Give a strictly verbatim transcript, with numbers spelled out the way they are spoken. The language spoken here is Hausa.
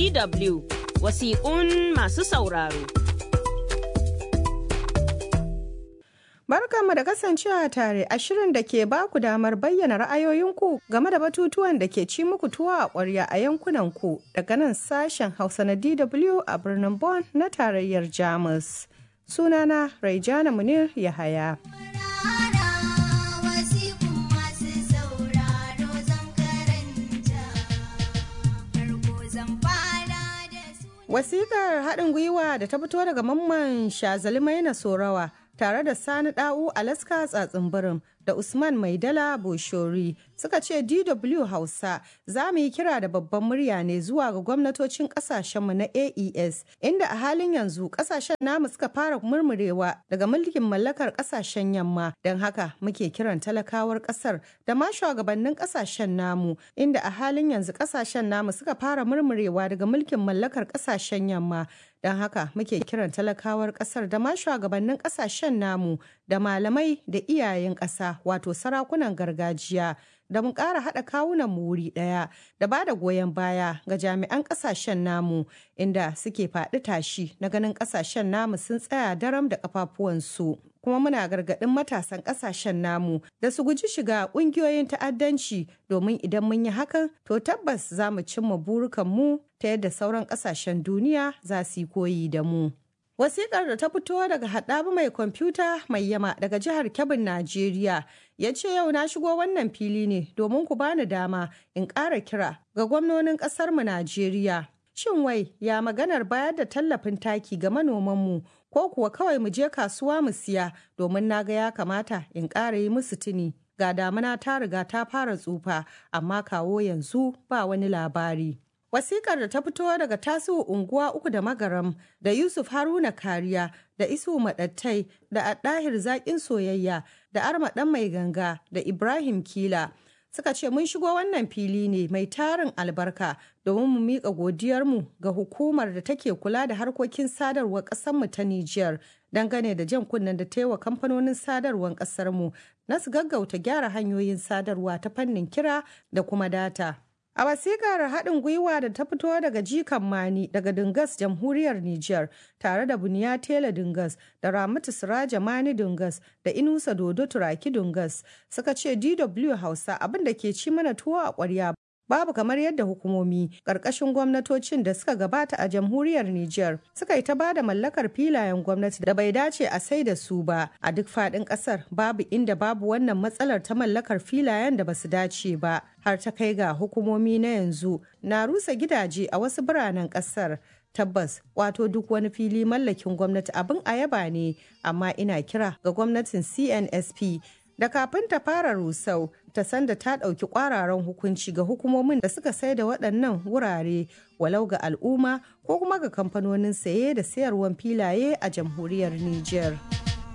D W wasiƙun masu sauraro. Barkanmu da kasancewa tare a shirin da ke baku damar bayyana ra'ayoyinku game da batutuwan da ke ci muku tuwa a ƙwarya a yankunanku daga nan sashen Hausa na D W a birnin Bonn na tarayyar Jamus. Sunana Raijana Munir Yahaya. Wasiƙar haɗin gwiwa da ta fito daga Mamman Shazali Maina Sorawa tare da Sani Da'u Alaska Tsatsinbirin da Usman Maidala Boshori suka ce D W Hausa za mu yi kira da babban murya ne zuwa ga gwamnatocin kasashenmu na A E S inda a halin yanzu kasashen namu suka fara murmurewa daga mulkin mallakar kasashen yamma, don haka muke kiran talakawar kasar da ma shugabannin kasashen namu inda a halin yanzu kasashen namu suka fara murmurewa daga mulkin mallakar kasashen yamma, don haka muke kiran talakawar kasar da ma shugabannin kasashen namu da malamai da iyayen ƙasa wato sarakunan gargajiya da mu ƙara haɗa kawunan mu wuri ɗaya da ba da goyon baya ga jami'an ƙasashen namu inda suke faɗi tashi na ganin ƙasashen namu sun tsaya daram da ƙafafuwansu. Kuma muna gargaɗin matasan ƙasashen namu da su guji shiga ƙungiyoyin ta'addanci domin idan mun yi hakan to tabbas za mu cimma burukanmu ta yadda sauran ƙasashen duniya za su yi koyi da mu. Wasiƙar da ta fito daga haɗabu mai kwamfuta mai yama daga jihar Kebbin, Najeriya ya ce yau na shigo wannan fili ne domin ku bani dama in ƙara kira ga gwamnonin ƙasarmu Najeriya. Shin wai ya maganar bayar da tallafin taki ga manomanmu ko kuwa kawai mu je kasuwa mu siya domin na ga ya kamata in ƙara yi musu tuni ga damuna ta riga ta fara tsufa amma kawo yanzu ba wani labari. Wasikar da ta fito daga Tasiu Unguwa Uku da Magaram da Yusuf Haruna Kariya da Isu Maɗattai da Addahir Zaƙin Soyayya da Arma Ɗan Mai Ganga da Ibrahim Kila suka ce mun shigo wannan fili ne mai tarin albarka domin mu miƙa godiyarmu ga hukumar da take kula da harkokin sadarwar ƙasarmu ta Nijar dangane da jan kunnen da ta yi wa kamfanonin sadarwar ƙasarmu na su gaggauta gyara hanyoyin sadarwa ta fannin kira da kuma data. A wasiƙar haɗin gwiwa da ta fito daga Jikan Mani daga Dingas Jamhuriyar Nijar tare da Buniya Tela Dingas da Ramatu Siraja Mani Dingas da Inusa Dodo Turaki Dingas suka ce D W Hausa abin da ke ci mana tuwo a ƙwarya babu kamar yadda hukumomi ƙarƙashin gwamnatocin da suka gabata a jamhuriyar Nijar suka yi ta ba da mallakar filayen gwamnati da bai dace a sai da su ba a duk faɗin ƙasar, babu inda babu wannan matsalar ta mallakar filayen da basu dace ba har ta kai ga hukumomi na yanzu na rusa gidaje a wasu biranen ƙasar. Tabbas wato duk wani fili mallakin gwamnati abin a yaba ne, amma ina kira ga gwamnatin C N S P da kafin ta fara rusau ta sanda ta ɗauki ƙwararan hukunci ga hukumomin da suka sai da waɗannan wurare walau ga al'umma ko kuma ga kamfanonin saye da sayarwar filaye a jamhuriyar Nijar.